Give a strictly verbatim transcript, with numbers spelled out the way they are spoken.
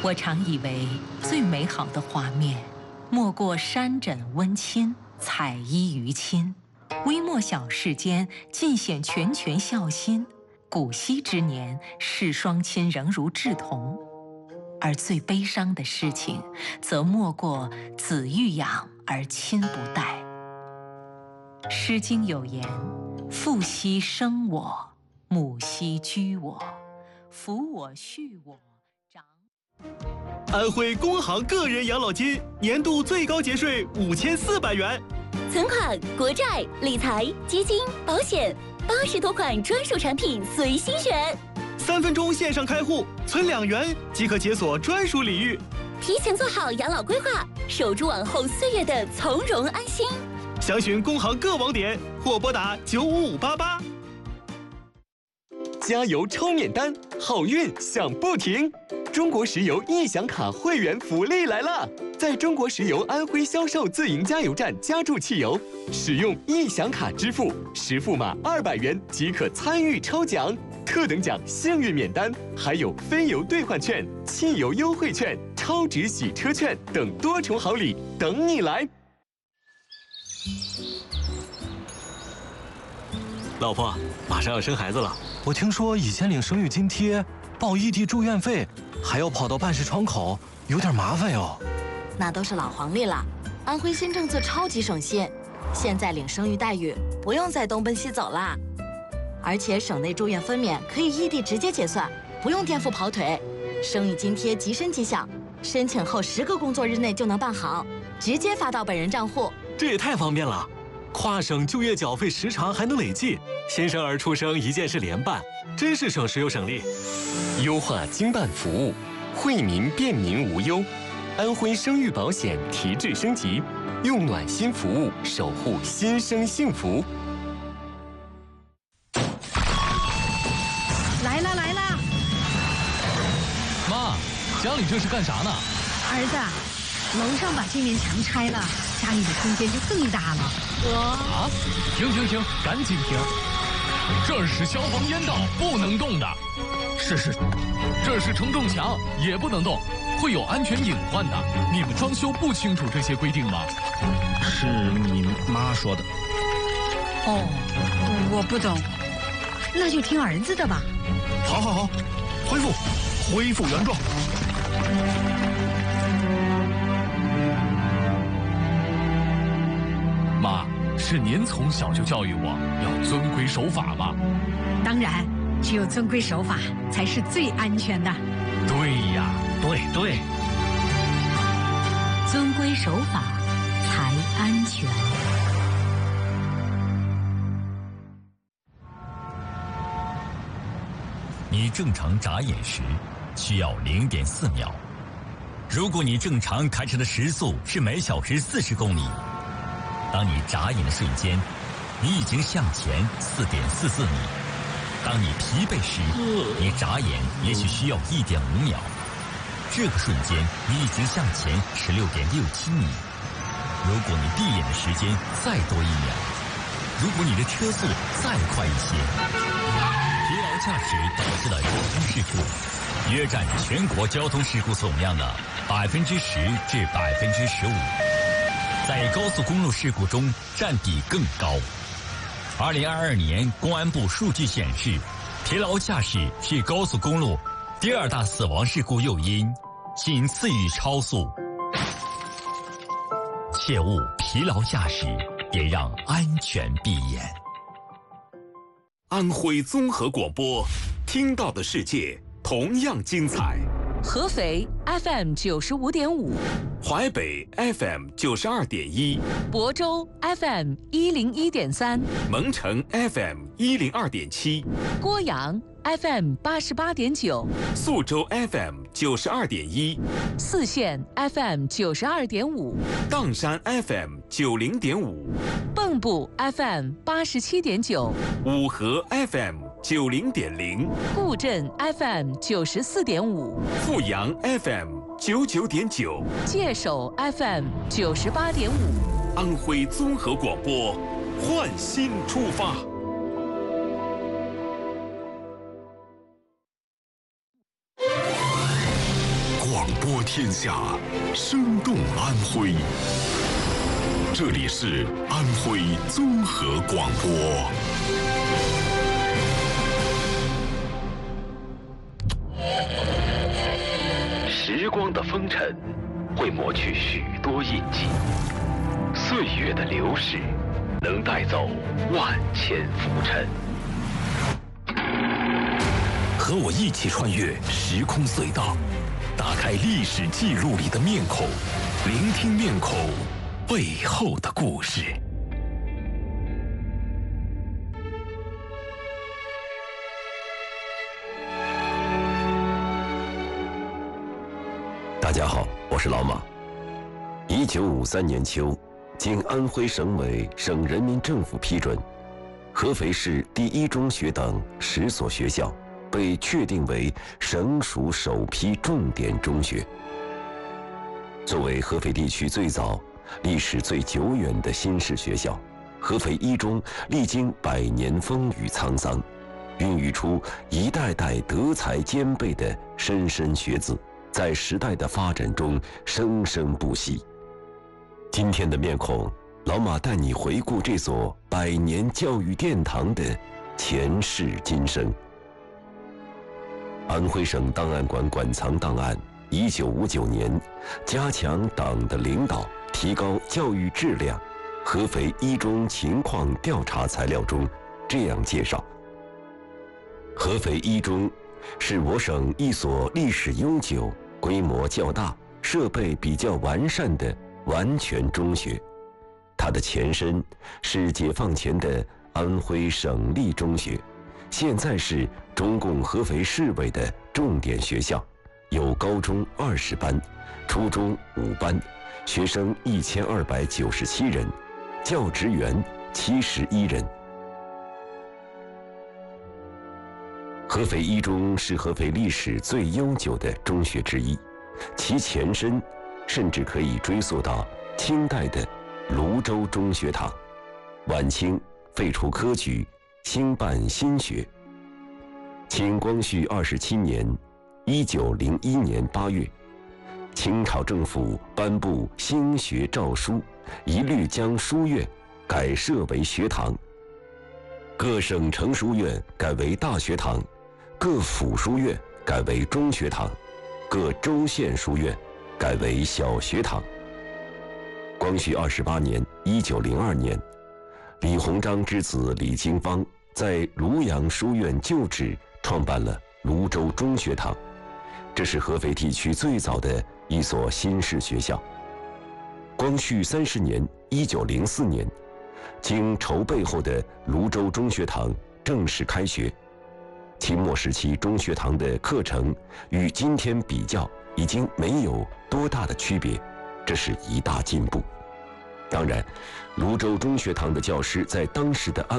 我常以为最美好的画面，莫过山枕温馨，彩衣娱亲。微末小世间，尽显拳拳孝心。古稀之年，视双亲仍如稚童。而最悲伤的事情，则莫过子欲养而亲不待。《诗经》有言：“父兮生我，母兮居我，抚我畜我，长。” 安徽工行个人养老金年度最高节税五千四百元， 存款、国债、理财、基金、保险，八十多款专属产品随心选。 三分钟线上开户，存两元即可解锁专属礼遇。 提前做好养老规划，守住往后岁月的从容安心。 详询工行各网点或拨打九五五八八。 加油抽免单，好运享不停！中国石油易享卡会员福利来了！在中国石油安徽销售自营加油站加注汽油，使用易享卡支付，实付码二百元即可参与抽奖。特等奖幸运免单，还有非油兑换券、汽油优惠券、超值洗车券等多重好礼等你来。 老婆，马上要生孩子了，我听说以前领生育津贴、报异地住院费，还要跑到办事窗口，有点麻烦哟。 那都是老黄历了，安徽新政策超级省心，现在领生育待遇不用再东奔西走啦。而且省内住院分娩可以异地直接结算，不用垫付跑腿。生育津贴即申即享，申请后十个工作日内就能办好，直接发到本人账户。 这也太方便了！跨省就业缴费时长还能累计，新生儿出生一件事联办，真是省时又省力。 优化经办服务，惠民便民无忧。安徽生育保险提质升级，用暖心服务守护新生幸福。 来啦来啦！ 妈，家里这是干啥呢？ 儿子，楼上把这面墙拆了，家里的空间就更大了。 啊！停停停，赶紧停！这儿是消防烟道，不能动的。是是，这是承重墙，也不能动，会有安全隐患的。你们装修不清楚这些规定吗？ 是你妈说的。 哦，我不懂，那就听儿子的吧。 好好好，恢复，恢复原状。 妈，是您从小就教育我要遵规守法吗？ 当然，只有遵规守法才是最安全的。 对呀， 对对， 遵规守法才安全。 你正常眨眼时需要零点四秒。如果你正常开车的时速是每小时四十公里，当你眨眼的瞬间，你已经向前四点四四米。当你疲惫时，你眨眼也许需要一点五秒。这个瞬间，你已经向前十六点六七米。如果你闭眼的时间再多一秒，如果你的车速再快一些，疲劳驾驶导致的交通事故，约占全国交通事故总量的百分之十至百分之十五，在高速公路事故中占比更高。二零二二年公安部数据显示，疲劳驾驶是高速公路第二大死亡事故诱因，仅次于超速。切勿疲劳驾驶，别让安全闭眼。 安徽综合广播，听到的世界同样精彩。 合肥 F M 九十五点五， 淮北 F M 九十二点一， 亳州 F M 一零一点三， 蒙城 F M 一零二点七， 郭阳 F M 八十八点九， 宿州 F M 九十二点一， 泗县 F M 九十二点五， 砀山 F M 九零点五， 蚌埠 F M 八十七点九， 五河 F M 九零点零， 固镇 F M 九十四点五， 阜阳 F M 九九点九， 界首 F M 九十八点五。 安徽综合广播，焕新出发。 广广播天下，生动安徽。这里是安徽综合广播。 时光的风尘会抹去许多印记，岁月的流逝能带走万千浮尘。 和我一起穿越时空隧道，打开历史记录里的面孔，聆听面孔背后的故事。 大家好，我是老马。一九五三年秋，经安徽省委省人民政府批准，合肥市第一中学等十所学校被确定为省属首批重点中学。作为合肥地区最早、历史最久远的新式学校，合肥一中历经百年风雨沧桑，孕育出一代代德才兼备的莘莘学子，在时代的发展中生生不息。今天的面孔，老马带你回顾这所百年教育殿堂的前世今生。安徽省档案馆馆藏档案一九五九年加强党的领导，提高教育质量合肥一中情况调查材料中这样介绍：合肥一中是我省一所历史悠久、规模较大、设备比较完善的完全中学。它的前身是解放前的安徽省立中学，现在是中共合肥市委的重点学校，有高中二十班，初中五班，学生一千二百九十七人，教职员七十一人。合肥一中是合肥历史最悠久的中学之一，其前身甚至可以追溯到清代的泸州中学堂。晚清废除科举，兴办新学。清光绪二十七年（一九零一年八月），清朝政府颁布兴学诏书，一律将书院改设为学堂。各省城书院改为大学堂，各府书院改为中学堂，各州县书院改为小学堂。光绪二十八年（一九零二年），李鸿章之子李经方在庐阳书院旧址创办了泸州中学堂，这是合肥地区最早的一所新式学校。光绪三十年（一九零四年），经筹备后的泸州中学堂正式开学。清末时期中学堂的课程与今天比较已经没有多大的区别，这是一大进步。当然，泸州中学堂的教师在当时的安